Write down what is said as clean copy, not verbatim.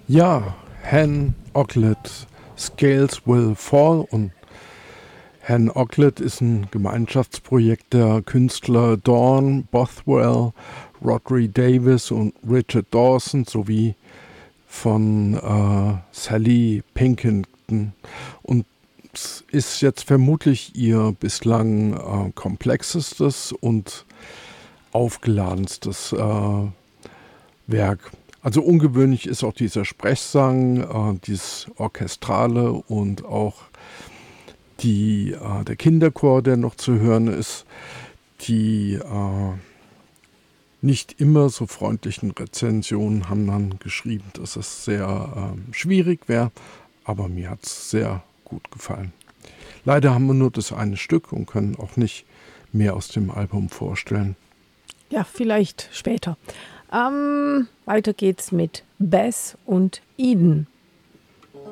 Ja, Han Ocklet, Scales Will Fall. Und Han Ocklet ist ein Gemeinschaftsprojekt der Künstler Dawn Bothwell, Rodri Davis und Richard Dawson sowie von Sally Pinkington. Und es ist jetzt vermutlich ihr bislang komplexestes und aufgeladenstes Werk. Also ungewöhnlich ist auch dieser Sprechsang, dieses Orchestrale und auch der Kinderchor, der noch zu hören ist, die nicht immer so freundlichen Rezensionen haben dann geschrieben, dass es sehr schwierig wäre, aber mir hat es sehr gut gefallen. Leider haben wir nur das eine Stück und können auch nicht mehr aus dem Album vorstellen. Ja, vielleicht später. Weiter geht's mit Bess und Eden.